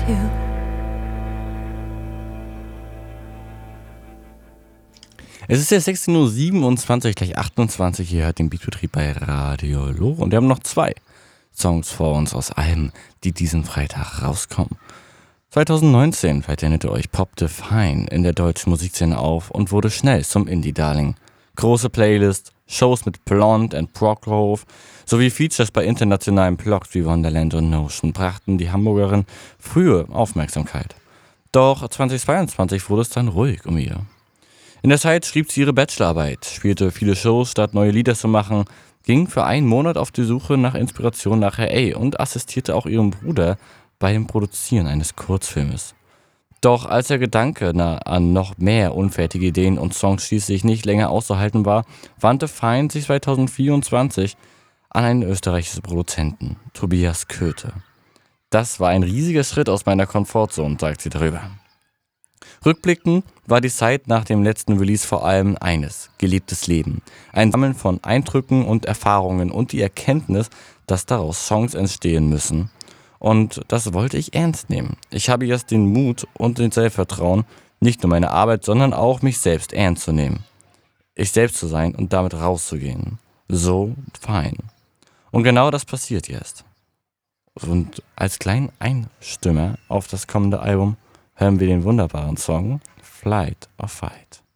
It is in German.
you. Es ist ja 16:27 Uhr, gleich 28. Ihr hört den Beatbetrieb bei Radio Lore. Und wir haben noch 2 Songs vor uns aus Alben, die diesen Freitag rauskommen. 2019, vielleicht erinnert ihr euch, poppte Fine in der deutschen Musikszene auf und wurde schnell zum Indie-Darling. Große Playlist, Shows mit Blonde und Prokhof sowie Features bei internationalen Blogs wie Wonderland und Notion brachten die Hamburgerin frühe Aufmerksamkeit. Doch 2022 wurde es dann ruhig um ihr. In der Zeit schrieb sie ihre Bachelorarbeit, spielte viele Shows, statt neue Lieder zu machen, ging für einen Monat auf die Suche nach Inspiration nach L.A. und assistierte auch ihrem Bruder bei dem Produzieren eines Kurzfilmes. Doch als der Gedanke an noch mehr unfertige Ideen und Songs schließlich nicht länger auszuhalten war, wandte Fine sich 2024 an einen österreichischen Produzenten, Tobias Köthe. Das war ein riesiger Schritt aus meiner Komfortzone, sagt sie darüber. Rückblickend war die Zeit nach dem letzten Release vor allem eines: gelebtes Leben. Ein Sammeln von Eindrücken und Erfahrungen und die Erkenntnis, dass daraus Songs entstehen müssen. Und das wollte ich ernst nehmen. Ich habe jetzt den Mut und den Selbstvertrauen, nicht nur meine Arbeit, sondern auch mich selbst ernst zu nehmen. Ich selbst zu sein und damit rauszugehen. So Fine. Und genau das passiert jetzt. Und als kleinen Einstimmer auf das kommende Album hören wir den wunderbaren Song Flight or Fight.